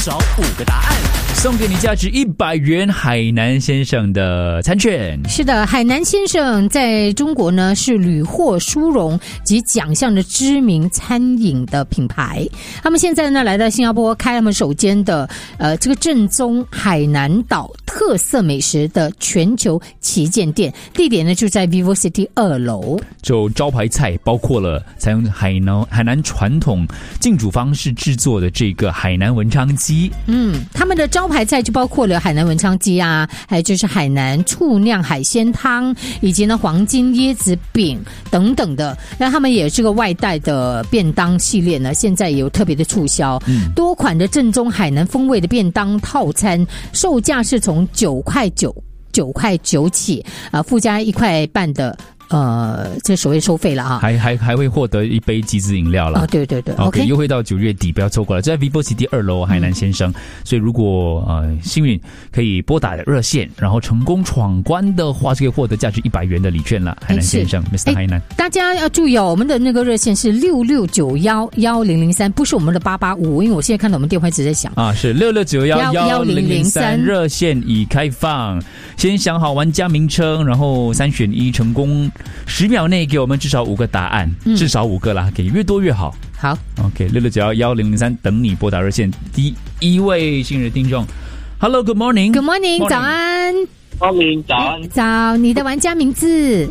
少5个答案，送给你价值100元海南先生的餐券。 是的，海南先生在中国呢是屡获殊荣及奖项的知名餐饮的品牌。他们现在呢来到新加坡开他们首间的这个正宗海南岛特色美食的全球旗舰店，地点呢就在 VivoCity 2楼。 就招牌菜包括了采用海南传统浸煮方式制作的这个海南文昌鸡。 他们的招牌菜就包括了海南文昌鸡啊，还有就是海南醋酿海鲜汤，以及呢黄金椰子饼等等的。那他们也有这个外带的便当系列呢，现在也有特别的促销，多款的正宗海南风味的便当套餐，售价是从9块9起，附加1块半的。这所谓收费了啊， 还会获得一杯鸡汁饮料了。 对 OK， 优惠到9月底，不要错过了。在 VivoCity 2楼海南先生，所以如果幸运可以拨打热线，然后成功闯关的话，就可以获得价值100元的礼券了。海南先生 ，Mr. 海南， 大家要注意哦，我们的那个热线是66911003，不是我们的885，因为我现在看到我们电话一直在响啊，是66911003，热线已开放。先想好玩家名称，然后3选1成功，10秒内给我们至少5个答案，至少5个啦，给越多越好。 好 ，OK， 66911003等你拨打热线。第一位新人听众 ，Hello， Good morning，Good morning， 早安 ，Morning， 早安， 早，你的玩家名字？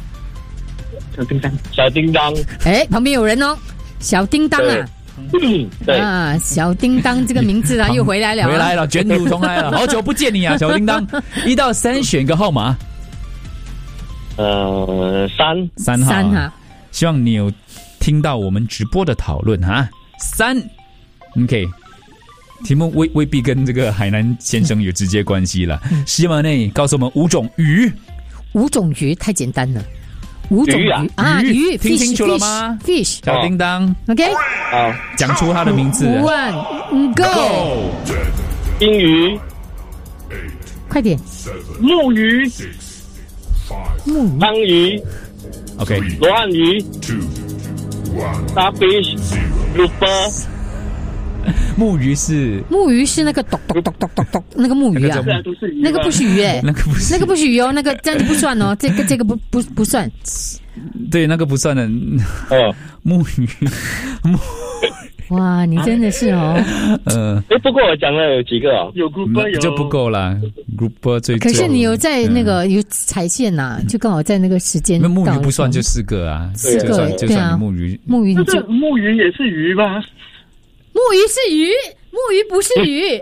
小叮当， 旁边有人哦，小叮当啊。 对啊，小叮当这个名字啊，又回来了， 卷土重来了，好久不见你啊，小叮当。1到3选个号码。3号，希望你有听到我们直播的讨论哈。3 ，OK， 题目未必跟这个海南先生有直接关系了。10秒内告诉我们5种鱼。 5种鱼太简单了。5种鱼啊，鱼听清楚了吗 ？Fish， 小叮当 ，OK， 好， 讲出他的名字。 1 Go， 金鱼， 快点， 木鱼，章鱼 ，OK， 罗汉鱼 ，Starfish， Grouper。 木鱼是那个咚咚咚咚咚咚那个木鱼啊，那个不是鱼那个不是鱼哦，那个这样就不算哦，这个不算。 对，那个不算的。木鱼， 哇，你真的是哦。 不过我讲了有几个哦，有 Grouper 有就不够啦 ，Grouper 最。 可是你有在那个有踩线呐，就刚好在那个时间。 那木鱼不算就4个啊，4个就算木鱼。 木鱼， 木鱼也是鱼吗？ 木鱼是鱼，木鱼不是鱼。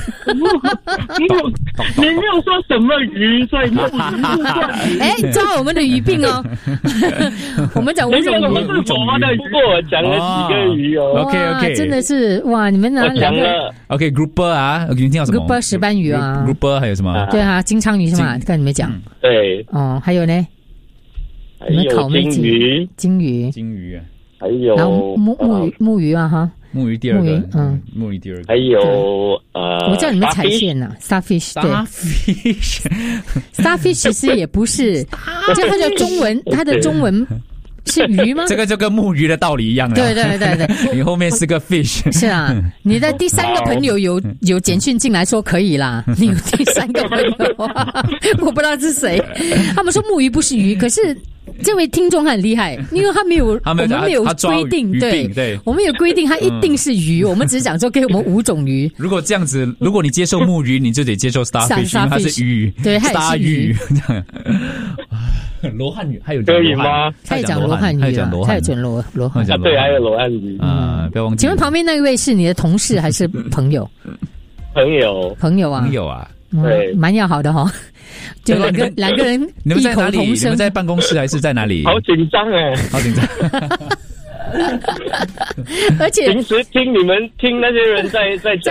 你没有说什么鱼，所以木鱼。 抓我们的鱼病哦。我们讲5种鱼。 不过我讲了几个鱼哦。 OK， 真的是哇！你们哪两个 ？OK，Grouper 啊，你听到什么 ？Grouper 石斑鱼啊 ，Grouper 还有什么？ 对啊，金鲳鱼是吗？跟你们讲。 对。 哦，还有呢？ 还有金鱼， 还有然后木鱼啊哈。 木鱼第2个，木鱼第2个， 还有我叫你们踩线呐 ，Starfish， 对 ，Starfish 其实也不是，就它的中文是鱼吗？ 这个就跟木鱼的道理一样了。 对， 你后面是个 fish。 是啊，你的第3个朋友有简讯进来说可以啦，你有第3个朋友，我不知道是谁，他们说木鱼不是鱼，可是。这位听众很厉害，因为他没有，我们没有规定，对，我们有规定，他一定是鱼，我们只是讲说给我们5种鱼。 如果这样子，如果你接受木鱼，你就得接受 starfish， 因为它是鱼， 对，它也是鱼。 罗汉鱼还有可以吗？ 他也讲罗汉鱼啊，他也讲罗汉。 对，还有罗汉鱼啊，不要忘记。 请问旁边那一位是你的同事还是朋友？朋友啊。 对， 蛮要好的哈，就两个人异口同声。 你们在办公室还是在哪里？ 好紧张好紧张。 而且平时听你们听那些人在讲。